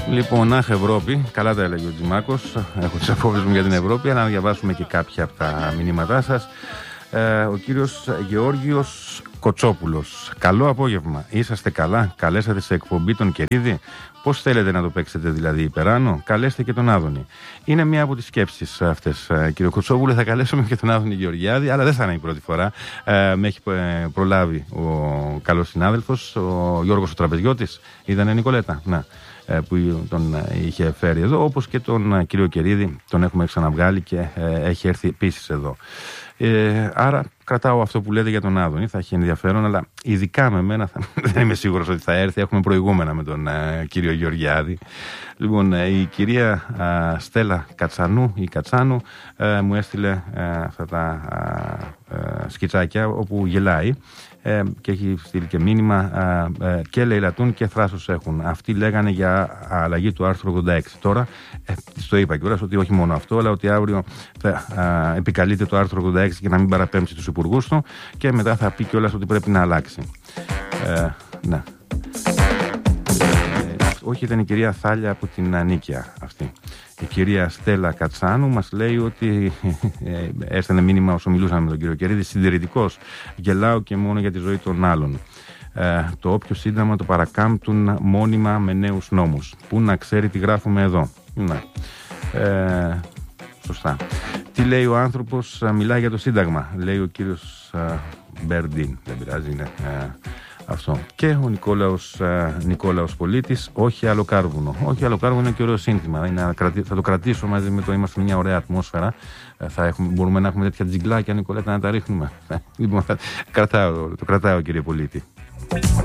Λοιπόν, αχ, Ευρώπη, καλά τα έλεγε ο Τζιμάκος. Έχω τις απόψεις μου για την Ευρώπη, αλλά να διαβάσουμε και κάποια από τα μηνύματά σας. Ο κύριος Γεώργιος Κοτσόπουλος. Καλό απόγευμα. Είσαστε καλά? Καλέσατε σε εκπομπή τον Κερίδη? Πώς θέλετε να το παίξετε δηλαδή υπεράνω? Καλέστε και τον Άδωνη. Είναι μία από τις σκέψεις αυτές, κύριο Κοτσόπουλο. Θα καλέσουμε και τον Άδωνη Γεωργιάδη, αλλά δεν θα είναι η πρώτη φορά. Με έχει προλάβει ο καλός συνάδελφος, ο Γιώργος ο Τραπεζιώτης. Ήτανε, Νικολέτα? Να. Που τον είχε φέρει εδώ, όπως και τον κύριο Κερίδη, τον έχουμε ξαναβγάλει και έχει έρθει επίσης εδώ. Άρα κρατάω αυτό που λέτε για τον Άδωνη, θα έχει ενδιαφέρον, αλλά ειδικά με μένα δεν είμαι σίγουρος ότι θα έρθει. Έχουμε προηγούμενα με τον κύριο Γεωργιάδη. Λοιπόν, η κυρία Στέλλα Κατσανού ή Κατσάνου μου έστειλε αυτά τα σκιτσάκια όπου γελάει. Και έχει στείλει και μήνυμα και λαιλατούν και θράσος έχουν. Αυτοί λέγανε για αλλαγή του άρθρου 86. Τώρα, το είπα κιόλας ότι όχι μόνο αυτό, αλλά ότι αύριο θα επικαλείται το άρθρο 86 και να μην παραπέμψει τους υπουργούς του και μετά θα πει κιόλας ότι πρέπει να αλλάξει. Ναι. Όχι, ήταν η κυρία Θάλια από την Ανίκια αυτή. Η κυρία Στέλλα Κατσάνου μας λέει ότι έστελνε μήνυμα όσο μιλούσαμε με τον κύριο Κερίδη, συντηρητικός, γελάω και μόνο για τη ζωή των άλλων. Το όποιο σύνταγμα το παρακάμπτουν μόνιμα με νέους νόμους. Πού να ξέρει τι γράφουμε εδώ. Ναι. Σωστά. Τι λέει ο άνθρωπος? Μιλάει για το σύνταγμα, λέει ο κύριος Μπερντίν. Δεν πειράζει, είναι αυτό. Και ο Νικόλαος Πολίτης, όχι άλλο κάρβουνο. Όχι άλλο κάρβουνο είναι και ωραίο σύνθημα. Θα το κρατήσω μαζί με το είμαστε μια ωραία ατμόσφαιρα. Μπορούμε να έχουμε τέτοια τζιγκλάκια, Νικολέτα, να τα ρίχνουμε. Λοιπόν, το κρατάω, κύριε Πολίτη.